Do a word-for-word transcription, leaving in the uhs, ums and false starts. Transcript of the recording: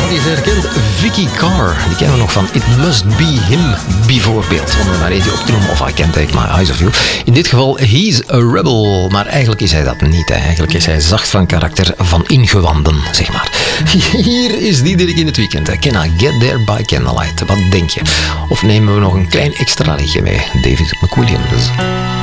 die ze herkent. Vicky Carr. Die kennen we nog van It Must Be Him, bijvoorbeeld. Om er maar eentje op te noemen. Of I Can't Take My Eyes Off You. In dit geval, He's a Rebel. Maar eigenlijk is hij dat niet. Hè. Eigenlijk is hij zacht van karakter, van ingewanden, zeg maar. Hier is die in het weekend. Hè. Can I Get There by Candlelight? Wat denk je? Of nemen we nog een klein extra liedje mee? David McWilliams.